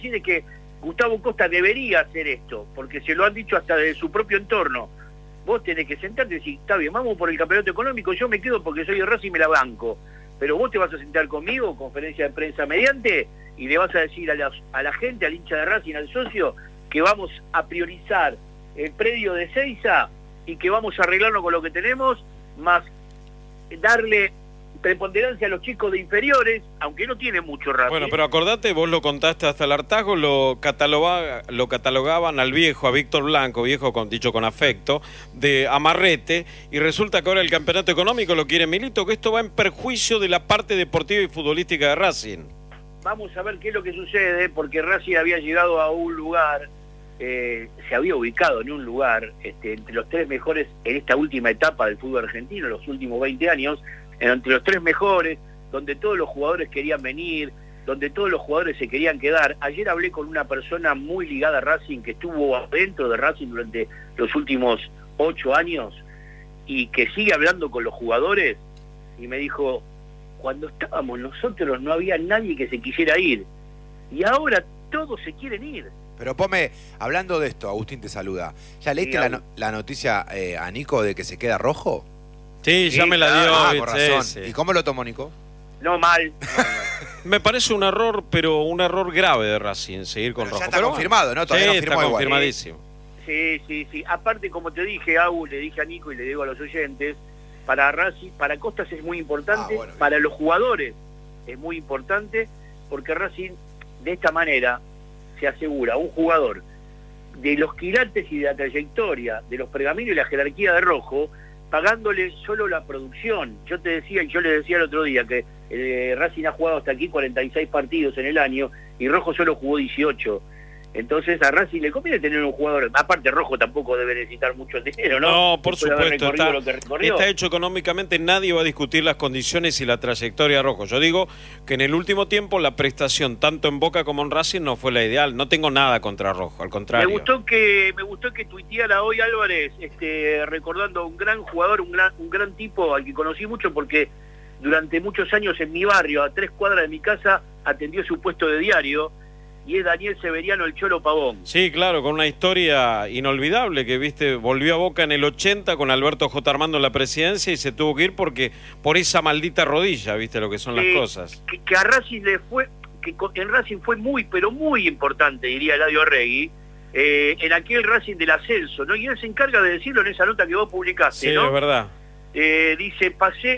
de que Gustavo Costa debería hacer esto, porque se lo han dicho hasta de su propio entorno. Vos tenés que sentarte y decir, está bien, vamos por el campeonato económico, yo me quedo porque soy de Racing y me la banco. Pero vos te vas a sentar conmigo, conferencia de prensa mediante, y le vas a decir a la gente, al hincha de Racing, al socio, que vamos a priorizar el predio de Seiza y que vamos a arreglarnos con lo que tenemos, más darle preponderancia a los chicos de inferiores, aunque no tiene mucho Racing. Bueno, pero acordate, vos lo contaste hasta el hartazgo, lo catalogaban al viejo, a Víctor Blanco, viejo dicho con afecto, de amarrete, y resulta que ahora el campeonato económico lo quiere Milito, que esto va en perjuicio de la parte deportiva y futbolística de Racing. Vamos a ver qué es lo que sucede, porque Racing había llegado a un lugar, se había ubicado en un lugar entre los 3 mejores en esta última etapa del fútbol argentino, los últimos 20 años, entre los 3 mejores, donde todos los jugadores querían venir, donde todos los jugadores se querían quedar. Ayer hablé con una persona muy ligada a Racing, que estuvo adentro de Racing durante los últimos 8 años, y que sigue hablando con los jugadores, y me dijo, cuando estábamos nosotros no había nadie que se quisiera ir, y ahora todos se quieren ir. Pero Pome, hablando de esto, Agustín te saluda. ¿Ya leíste la noticia a Nico de que se queda Rojo? Sí, ya me la dio. Con razón. Sí. ¿Y cómo lo tomó Nico? No, mal. Me parece un error, pero un error grave de Racing, seguir con pero Rojo. Ya está confirmado, ¿no? Todavía sí, no firmó está igual. confirmadísimo. Sí. Aparte, como te dije, Agus, le dije a Nico y le digo a los oyentes, para Racing, para Costas es muy importante, bueno, para los jugadores es muy importante, porque Racing de esta manera se asegura un jugador de los quilates y de la trayectoria, de los pergaminos y la jerarquía de Rojo, pagándole solo la producción. Yo le decía el otro día que Racing ha jugado hasta aquí 46 partidos en el año y Rojo solo jugó 18. Entonces a Racing le conviene tener un jugador, aparte Rojo tampoco debe necesitar mucho dinero, ¿no? No, por supuesto, está hecho económicamente, nadie va a discutir las condiciones y la trayectoria de Rojo. Yo digo que en el último tiempo la prestación, tanto en Boca como en Racing, no fue la ideal. No tengo nada contra Rojo, al contrario. Me gustó que tuiteara hoy Álvarez, recordando a un gran jugador, un gran tipo al que conocí mucho porque durante muchos años en mi barrio, a 3 cuadras de mi casa, atendió su puesto de diario, y es Daniel Severiano, el Cholo Pavón. Sí, claro, con una historia inolvidable que, volvió a Boca en el 80 con Alberto J. Armando en la presidencia y se tuvo que ir por esa maldita rodilla, ¿viste lo que son las cosas? Que a Racing en Racing fue muy, pero muy importante, diría Eladio Arregui, en aquel Racing del ascenso, ¿no? Y él se encarga de decirlo en esa nota que vos publicaste, sí, ¿no? Es verdad. Dice,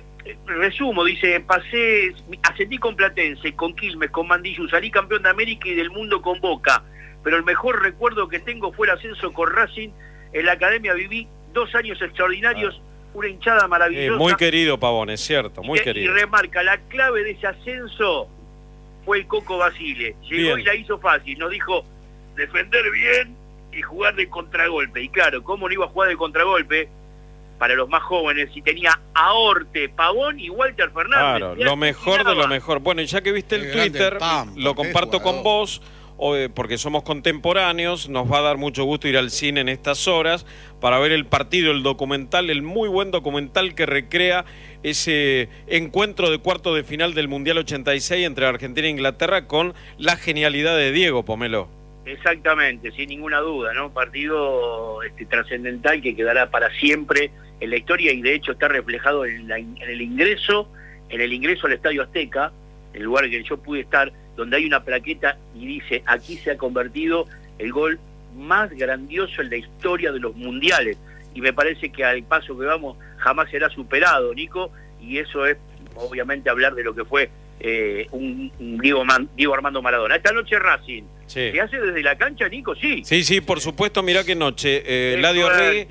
ascendí con Platense, con Quilmes, con Mandillú, salí campeón de América y del mundo con Boca, pero el mejor recuerdo que tengo fue el ascenso con Racing. En la academia viví 2 años extraordinarios, una hinchada maravillosa. Muy querido Pavón, es cierto, muy querido. Y remarca, la clave de ese ascenso fue el Coco Basile. Llegó y la hizo fácil, nos dijo defender bien y jugar de contragolpe. Y claro, ¿cómo no iba a jugar de contragolpe? Para los más jóvenes, si tenía a Orte, Pavón y Walter Fernández. Claro, lo mejor de lo mejor. Bueno, y ya que viste el Twitter, lo comparto con vos, porque somos contemporáneos, nos va a dar mucho gusto ir al cine en estas horas para ver el partido, el documental, el muy buen documental que recrea ese encuentro de cuarto de final del Mundial 86 entre Argentina e Inglaterra con la genialidad de Diego, Pomelo. Exactamente, sin ninguna duda, ¿no? Partido trascendental que quedará para siempre en la historia y de hecho está reflejado en el ingreso al Estadio Azteca, el lugar en que yo pude estar, donde hay una plaqueta y dice, aquí se ha convertido el gol más grandioso en la historia de los mundiales, y me parece que al paso que vamos jamás será superado, Nico, y eso es obviamente hablar de lo que fue un Diego Armando Maradona. Esta noche Racing, sí. ¿se hace desde la cancha, Nico? Sí. Sí, por supuesto, mirá qué noche. Eladio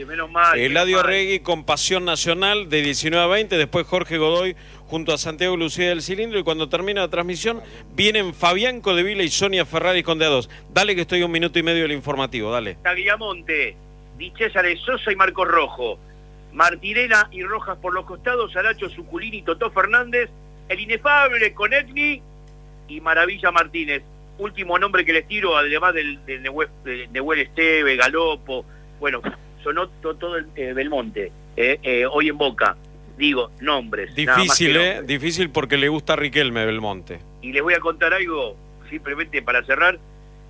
Arregui con Pasión Nacional de 19 a 20, después Jorge Godoy junto a Santiago Lucía del Cilindro, y cuando termina la transmisión vienen Fabián Codevila y Sonia Ferrari con D2. Dale que estoy 1 minuto y medio del informativo, dale. Tagliamonte, Di César Sosa y Marcos Rojo, Martirena y Rojas por los costados, Aracho Suculini y Totó Fernández, el inefable Conegni y Maravilla Martínez. Último nombre que les tiro, además de Nehuel Esteve, Galopo, bueno, sonó todo el Belmonte, hoy en Boca. Digo, nombres. Difícil, difícil porque le gusta a Riquelme Belmonte. Y les voy a contar algo, simplemente para cerrar.